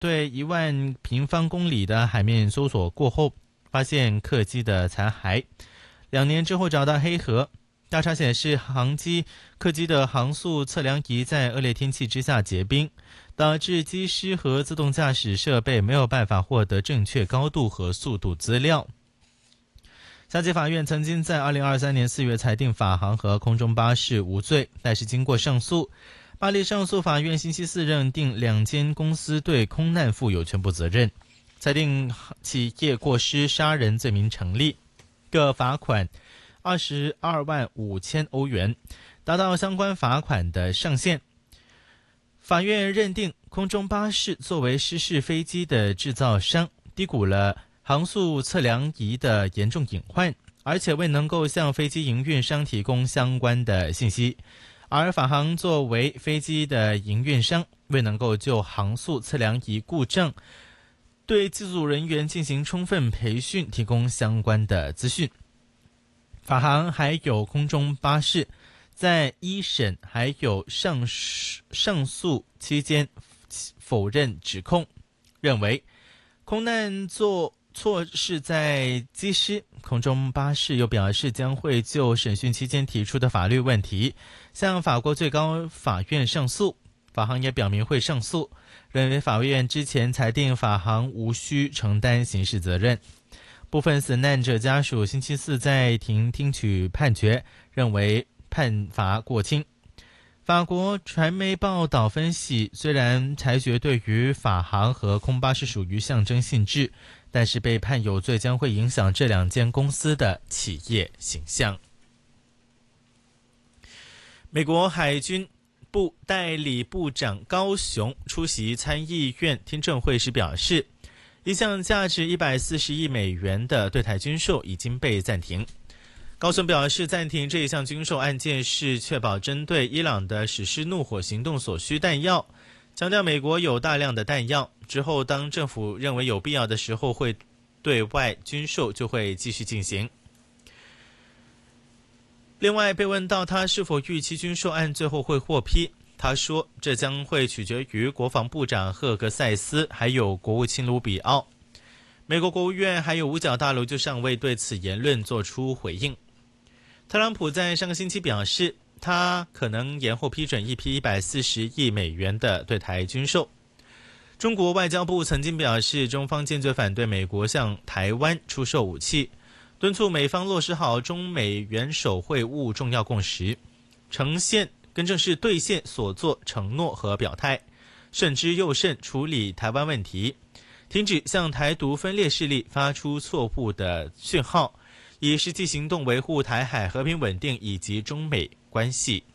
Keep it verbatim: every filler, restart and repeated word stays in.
对一万平方公里的海面搜索过后，发现客机的残骸。两年之后找到黑盒，调查显示航机客机的航速测量仪在恶劣天气之下结冰，导致机师和自动驾驶设备没有办法获得正确高度和速度资料。下级法院曾经在二零二三年四月裁定法航和空中巴士无罪，但是经过上诉，巴黎上诉法院星期四认定两间公司对空难负有全部责任，裁定企业过失杀人罪名成立，各罚款二十二万五千欧元，达到相关罚款的上限。法院认定空中巴士作为失事飞机的制造商，低估了航速测量仪的严重隐患，而且未能够向飞机营运商提供相关的信息。而法航作为飞机的营运商，未能够就航速测量仪故障对机组人员进行充分培训，提供相关的资讯。法航还有空中巴士在一审还有上上诉期间否认指控，认为空难做错是在机师。空中巴士又表示将会就审讯期间提出的法律问题向法国最高法院上诉。法航也表明会上诉，认为法院之前裁定法航无需承担刑事责任。部分死难者家属星期四在庭听取判决，认为判罚过轻。法国传媒报道分析，虽然裁决对于法航和空巴是属于象征性质，但是被判有罪将会影响这两间公司的企业形象。美国海军部代理部长高雄出席参议院听证会时表示，一项价值一百四十亿美元的对台军售已经被暂停。高雄表示，暂停这一项军售案件是确保针对伊朗的实施怒火行动所需弹药，强调美国有大量的弹药，之后当政府认为有必要的时候会对外军售就会继续进行。另外被问到他是否预期军售案最后会获批，他说这将会取决于国防部长赫格塞斯还有国务卿卢比奥。美国国务院还有五角大楼就尚未对此言论做出回应。特朗普在上个星期表示，他可能延后批准一批一百四十亿美元的对台军售。中国外交部曾经表示，中方坚决反对美国向台湾出售武器，敦促美方落实好中美元首会晤重要共识，呈现更正是兑现所作承诺和表态，慎之又慎处理台湾问题，停止向台独分裂势力发出错误的讯号，以实际行动维护台海和平稳定以及中美关系